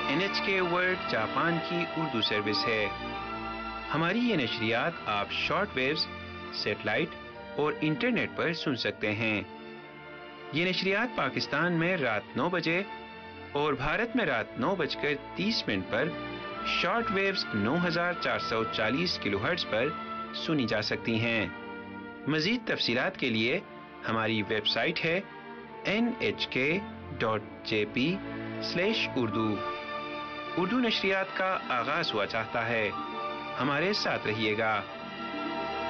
NHK world Japan की Urdu service है। हमारी ये नशरियात आप शॉर्ट वेव्स, सेटेलाइट और इंटरनेट पर सुन सकते हैं। ये नशरियात पाकिस्तान में रात 9 बजे और भारत में रात 9:30 पर शॉर्ट वेव्स 9440 किलोहर्ट्ज़ पर सुनी जा सकती हैं। मज़ीद तफसीलात के लिए हमारी वेबसाइट है nhk.jp/urdu। उर्दू नशरियात का आगाज़ हुआ चाहता है। हमारे साथ रहिएगा।